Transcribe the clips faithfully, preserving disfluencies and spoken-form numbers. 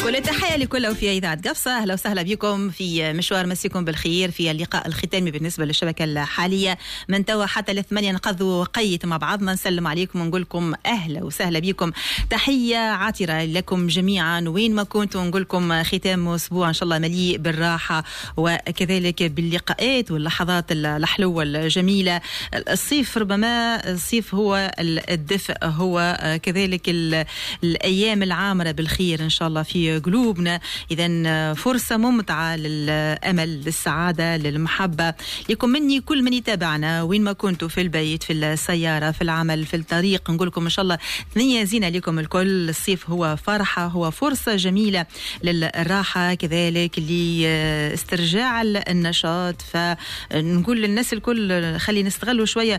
كل تحية لكل في إذاعة قفصة. أهلا وسهلا بكم في مشوار مسيكم بالخير في اللقاء الختامي بالنسبة للشبكة الحالية من توا حتى الثمانية نقضوا قيت مع بعضنا. نسلم عليكم ونقول لكم أهلا وسهلا بكم. تحية عاطرة لكم جميعا وين ما كنتوا. نقول لكم ختام أسبوع إن شاء الله مليء بالراحة وكذلك باللقاءات واللحظات الحلوة الجميلة. الصيف ربما الصيف هو الدفء، هو كذلك الأيام العامرة بالخير إن شاء الله في قلوبنا. إذن فرصة ممتعة للأمل، للسعادة، للمحبة. لكم مني كل من يتابعنا وين ما كنتوا، في البيت، في السيارة، في العمل، في الطريق. نقول لكم إن شاء الله ثنية زينة لكم الكل. الصيف هو فرحة، هو فرصة جميلة للراحة كذلك لاسترجاع النشاط. فنقول للناس الكل خلي نستغلوا شوية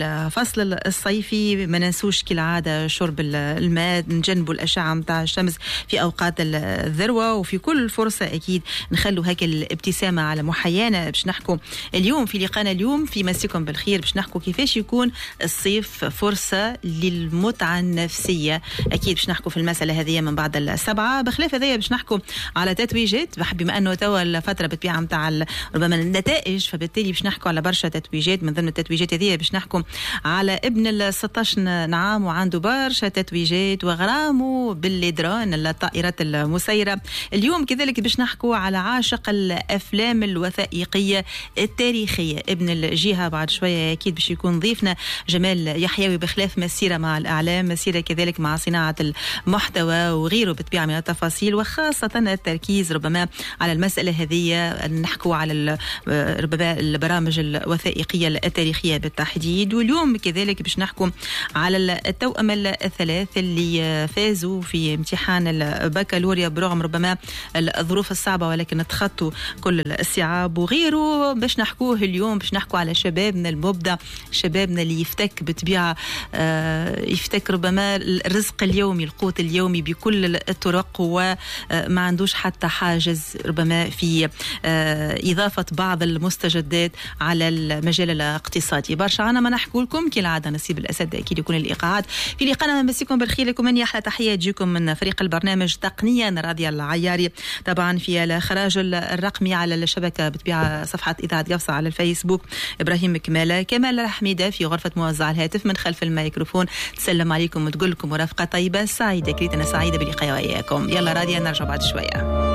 الفصل الصيفي، ما ننسوش كالعادة شرب الماء، نجنبوا الأشعة متاع الشمس في أوقات الذروة، وفي كل فرصة أكيد نخلوا هيك الابتسامة على محيانا. باش نحكوا اليوم في لقانا اليوم في مسيكم بالخير، باش نحكوا كيفاش يكون الصيف فرصة للمتعة النفسية. أكيد باش نحكوا في المسألة هذه من بعد السبعة. بخلاف هذه باش نحكوا على تتويجات، بحب بما أنه توا الفترة بتبيع متاع ربما النتائج، فبالتالي باش نحكوا على برشا تتويجات. من ضمن التتويجات هذه باش نحكوا على ابن ال ستة عشر نعام وعنده برشا تتويجات وغرامه بالليدرون الطائرات المسيرة. اليوم كذلك باش نحكوا على عاشق الأفلام الوثائقية التاريخية ابن الجهة. بعد شوية أكيد باش يكون ضيفنا جمال يحيوي، بخلاف مسيرة مع الإعلام، مسيرة كذلك مع صناعة المحتوى وغيره بتبيع من التفاصيل، وخاصة التركيز ربما على المسألة هذه. نحكوا على ربما البرامج الوثائقية التاريخية بالتحديد. واليوم كذلك باش نحكوا على التوأمة الثلاث اللي فازوا في امتحان البكالوريا برغم ربما الظروف الصعبة، ولكن تخطوا كل الصعاب وغيره. باش نحكوه اليوم، باش نحكوا على شبابنا المبدع، شبابنا اللي يفتك بطبيعة آه يفتك ربما الرزق اليومي، القوت اليومي بكل الطرق، وما عندوش حتى حاجز ربما في آه إضافة بعض المستجدات على المجال الاقتصادي. برشا أنا ما نحكوا لكم كالعادة. نسيب الأسد أكيد يكون الإيقاعات في لقاءنا. مسيكم بالخير لكم مني أحلى تحية تجيكم من فريق البرنامج تقنيا راضية العياري، طبعا في الإخراج الرقمي على الشبكة بتبيع صفحة إذاعة قفصة على الفيسبوك إبراهيم كمالة، كمال حميدة في غرفة موزع الهاتف من خلف الميكروفون. تسلم عليكم وتقول لكم مرافقة طيبة سعيدة. كريت أنا سعيدة بلقاء وإياكم. يلا راضية نرجع بعد شوية.